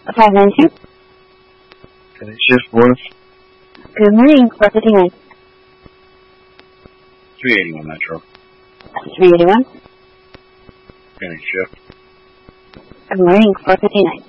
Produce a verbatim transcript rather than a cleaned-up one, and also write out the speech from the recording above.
five nine two. Okay, shift fourth. Good morning, four fifty-nine. three eighty-one Metro. three eighty-one. Okay, shift. Good morning, four fifty-nine.